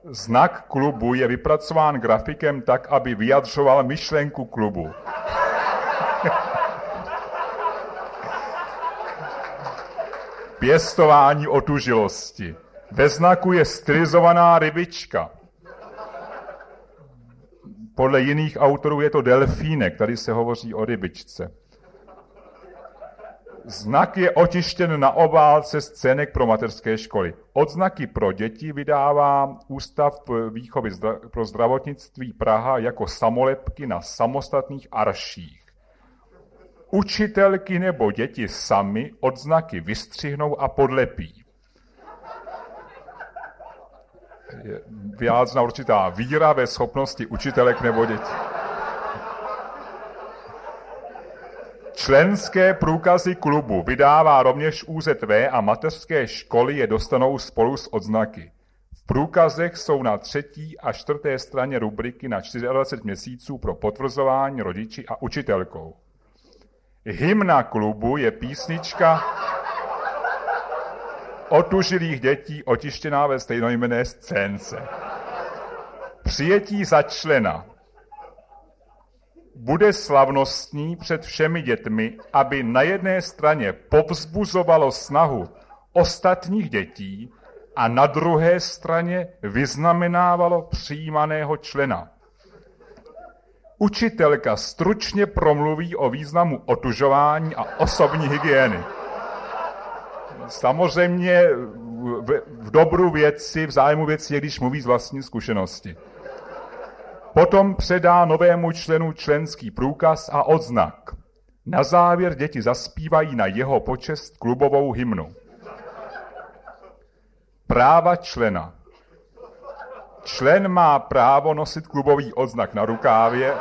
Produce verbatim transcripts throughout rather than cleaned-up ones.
Znak klubu je vypracován grafikem tak, aby vyjadřoval myšlenku klubu. Pěstování otužilosti. Ve znaku je stylizovaná rybička. Podle jiných autorů je to delfínek, tady se hovoří o rybičce. Znak je otištěn na obálce scének pro mateřské školy. Odznaky pro děti vydává Ústav výchovy pro zdravotnictví Praha jako samolepky na samostatných arších. Učitelky nebo děti sami odznaky vystřihnou a podlepí. Je vyjádřena určitá víra ve schopnosti učitelek nebo dětí. Členské průkazy klubu vydává rovněž Ú Zet Vé a mateřské školy je dostanou spolu s odznaky. V průkazech jsou na třetí a čtvrté straně rubriky na dvacet čtyři měsíců pro potvrzování rodiči a učitelkou. Hymna klubu je písnička otužilých dětí otištěná ve stejnojmenné scénce. Přijetí za člena. Bude slavnostní před všemi dětmi, aby na jedné straně povzbuzovalo snahu ostatních dětí a na druhé straně vyznamenávalo přijímaného člena. Učitelka stručně promluví o významu otužování a osobní hygieny. Samozřejmě v, v dobru věci, v zájmu věci je, když mluví z vlastní zkušenosti. Potom předá novému členu členský průkaz a odznak. Na závěr děti zaspívají na jeho počest klubovou hymnu. Práva člena. Člen má právo nosit klubový odznak na rukávě.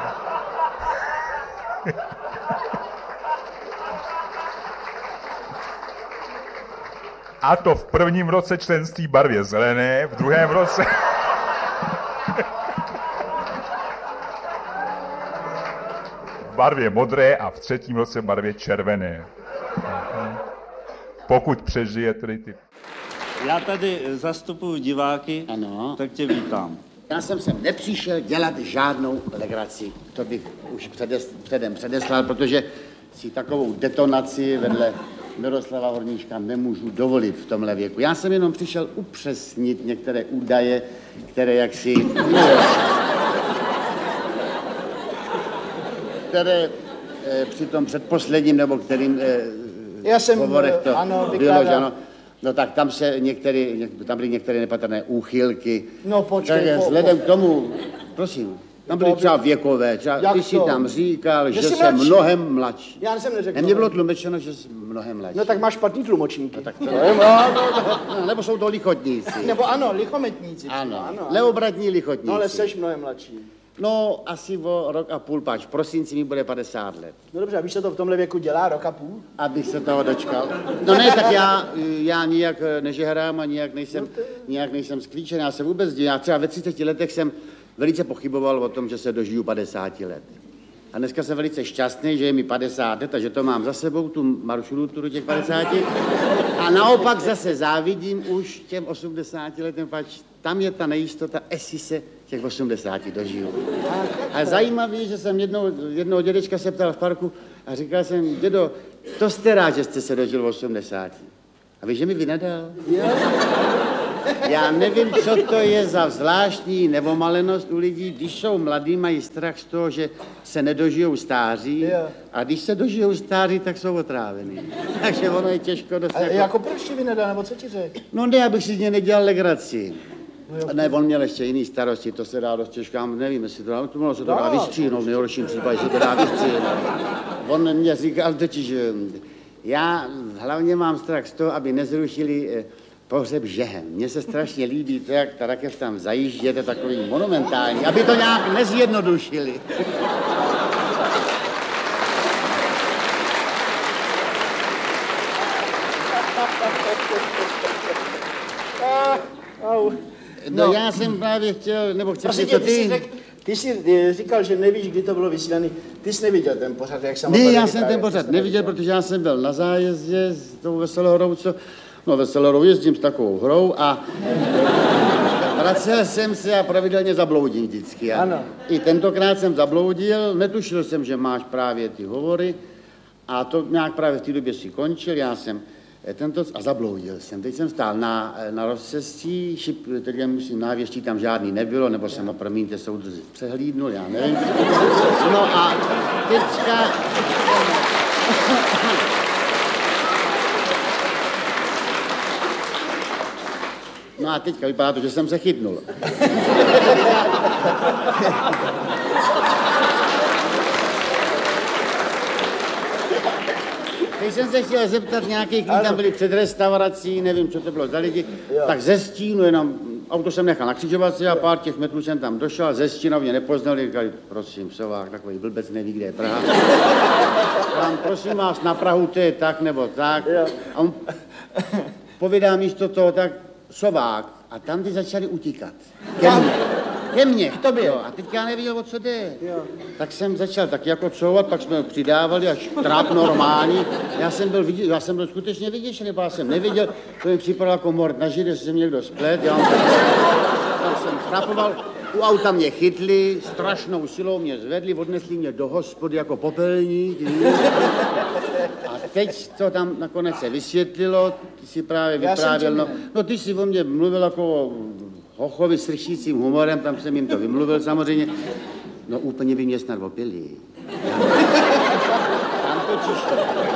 A to v prvním roce členství barvě zelené, v druhém roce v barvě modré a v třetím roce barvě červené. Pokud přežije tedy ty... Já tady zastupuji diváky, ano. Tak tě vítám. Já jsem sem nepřišel dělat žádnou legraci. To bych už předes, předem předeslal, protože si takovou detonaci vedle Miroslava Horníčka nemůžu dovolit v tomhle věku. Já jsem jenom přišel upřesnit některé údaje, které jaksi... které eh, při tom předposledním, nebo kterým eh, Já jsem, hovorech to ano, bylo, že ano. No tak tam se některé, tam byly některé nepatrné úchylky. No počkej. Tak po, vzhledem po, k tomu, prosím, tam byly třeba věkové, třeba ty si tam říkal, že, že jsem mladší. Mnohem mladší. Já jsem neřekl. Mně bylo tlumečeno, že jsem mnohem mladší. No tak máš špatný tlumočníky. No tak to no, no, no, no, nebo jsou to lichotníci. Nebo ano, lichometníci. Ano, ano, leobratní lichotníci. No ale seš mnohem mladší. No, asi o rok a půl, páč. V prosinci mi bude padesát let. No dobře, a víš, co to v tomhle věku dělá, rok a půl? Abych se toho dočkal. No ne, tak já, já nijak nežehrám a nijak nejsem, nijak nejsem sklíčen. Já se vůbec dělám. Já třeba ve třiceti letech jsem velice pochyboval o tom, že se dožiju padesáti let. A dneska jsem velice šťastný, že je mi padesát let a že to mám za sebou, tu maršruturu těch padesáti. A naopak zase závidím už těm osmdesáti letům, pač tam je ta nejistota, jestli se těch osmdesáti dožiju. A zajímavé, že jsem jednou, jednoho dědečka se ptal v parku a říkal jsem, dědo, to jste rád, že jste se dožil osmdesáti. A víš, že mi vynadal? Já nevím, co to je za zvláštní nevomalenost u lidí, když jsou mladí, mají strach z toho, že se nedožijou stáří, a když se dožijou stáří, tak jsou otrávený. Takže ono je těžko dost... A jako... jako proč ti vynadal, nebo co ti řekl? No ne, abych si z něj nedělal legraci. No ne, on měl ještě jiný starosti, to se dá dost těžká, nevím, jestli to dá, to se to dá vystříhnout, v nejhorším případě se to dá vystříhnout. On mě říkal totiž, já hlavně mám strach z toho, aby nezrušili pohřeb žehem. Mně se strašně líbí to, jak ta rakev tam zajíždí, je to takový monumentální, aby to nějak nezjednodušili. No, no já jsem právě chtěl, nebo chtěl si to ty... Ty, řek, ty jsi říkal, že nevíš, kdy to bylo vysílané. Ty jsi neviděl ten pořad, jak jsem... Ne, já jsem ten pořad neviděl, protože já jsem byl na zájezdě s tou Veselou hrou, co... No, Veselou hrou jezdím s takovou hrou a... vracel jsem se a pravidelně zabloudím vždycky. A Ano. i tentokrát jsem zabloudil, netušil jsem, že máš právě ty hovory a to nějak právě v té době si končil, já jsem tento, a zabloudil jsem. Teď jsem stál na, na rozcestí, šip, tedy musím návěští, tam žádný nebylo, nebo jsem ho, promiňte, soudruzi, přehlídnul, já nevím. No a teďka... No a teďka vypadá to, že jsem se chytnul. Teď jsem se chtěl zeptat nějakých, kteří tam byli před restaurací, nevím, co to bylo za lidi, jo. Tak ze stínu jenom, auto jsem nechal na křižovatce a pár těch metrů jsem tam došel, ze stínu mě nepoznali, říkali, prosím, Sovák, takový blbec neví, kde je Praha. Tam, prosím vás, na Prahu to je tak nebo tak. Jo. A on povídá místo toho tak, Sovák. A tam ty začali utíkat. Ke mně. Ke mně, k tobě. Jo. A teď já nevěděl, o co jde. Jo. Tak jsem začal tak jako couvat, pak jsme ho přidávali až tráp normální. Já jsem byl, já jsem byl skutečně vyděšený, já jsem neviděl, to mi připadalo jako mord na židě, že jsem někdo splet. Já tak jsem trapoval, u auta mě chytli, strašnou silou mě zvedli, odnesli mě do hospody jako popelník. A teď to tam nakonec se vysvětlilo, ty si právě vyprávěl, no, no ty si o mě mluvil jako o hochovi s ršícím humorem, tam jsem jim to vymluvil samozřejmě, no úplně by mě snad opili. Tam to čiště.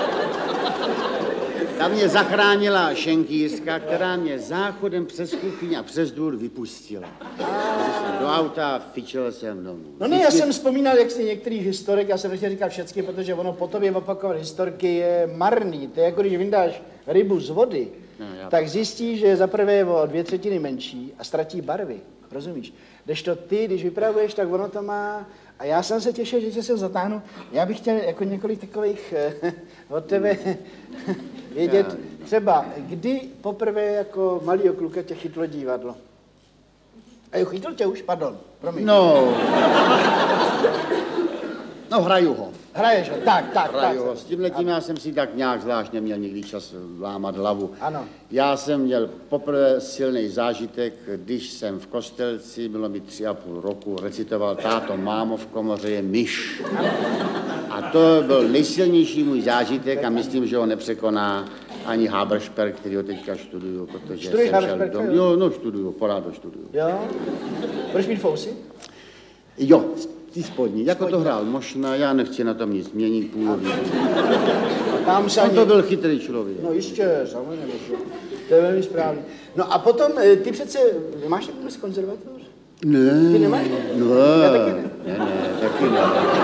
Tam mě zachránila šenkýřka, která mě záchodem přes kuchyň a přes dvůr vypustila. Jsem do auta, fičel jsem domů. No ne, já jsem vzpomínal, jak si některý historik, já jsem nechtěl říkat všecky, protože ono po tobě opakovat historky je marný. To je jako když vyndáš rybu z vody, no, tak zjistíš, že zaprvé je o dvě třetiny menší a ztratí barvy. Rozumíš? Kdežto ty, když vypravuješ, tak ono to má... A já jsem se těšil, že tě se zatáhnu. Já bych chtěl jako několik takových eh, od tebe vědět. Třeba, kdy poprvé jako malýho kluka tě chytlo divadlo? A jo, chytl tě už? Pardon, promiň. No, no hraju ho. Hraješ ho, tak, tak, Hraju tak. ho. S tímhletím já jsem si tak nějak zvlášť neměl nikdy čas lámat hlavu. Ano. Já jsem měl poprvé silný zážitek, když jsem v Kostelci, bylo mi tři a půl roku, recitoval Táto, mámo, v komoře je myš. A to byl nejsilnější můj zážitek a myslím, že ho nepřekoná ani Haberšperk, který ho teďka študuju, protože Študuješ jsem šel Haberšperka, dom... Jo, no študuju, pořád ho študuju. Jo? Budeš mít fousy? Jo, ty spodní, jako to hrál Mošna, já nechci na tom nic měnit původně. Tam se On ani... to byl chytrý člověk. No jistě, samozřejmě. To je velmi správně. No a potom, ty přece, máš takový konzervatoř? Ne. Ty nemáš? Ne. Já taky ne. Ne, ne, taky ne.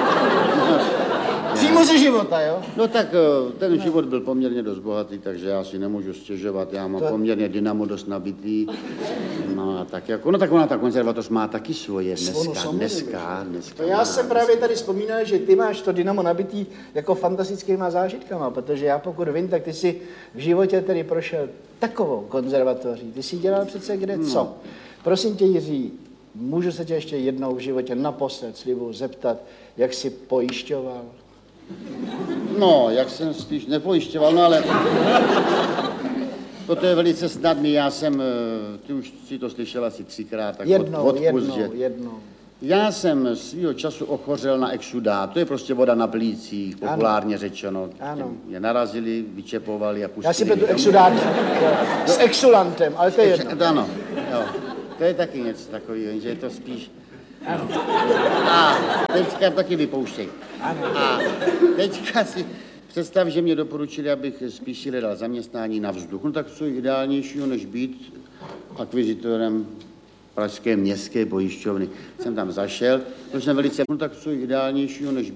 Přímo ze života, jo? No tak ten život byl poměrně dost bohatý, takže já si nemůžu stěžovat, já mám to... poměrně dynamo dost nabitý. No a tak jako, no tak ona ta konzervatoř má taky svoje dneska, no, dneska, dneska. To já má, jsem právě tady vzpomínal, že ty máš to dynamo nabitý jako fantastickýma zážitkama, protože já pokud vím, tak ty si v životě tedy prošel takovou konzervatoří. Ty jsi dělal přece kde no. Co? Prosím tě, Jiří, můžu se tě ještě jednou v životě naposled slibuju zeptat, jak jsi pojišťoval? No, jak jsem spíš nepojišťoval, no ale toto je velice snadný, já jsem, ty už si to slyšel asi třikrát, tak jednou, od, odpust, jednou, že... jednou. Já jsem svýho času ochořel na exudát, to je prostě voda na plících, populárně ano. řečeno. Ano. Mě narazili, vyčepovali a pustili. Já si beru exudát s exulantem, ale to je jedno. Ano, jo. To je taky něco takového, že je to spíš... Ano. A teďka taky vypouštěj. Ano. A teďka si představ, že mě doporučili, abych spíš hledal zaměstnání na vzduch. No tak co ideálnějšího, než být akvizitorem pražské městské pojišťovny. Jsem tam zašel, to jsem velice... No tak co ideálnějšího, než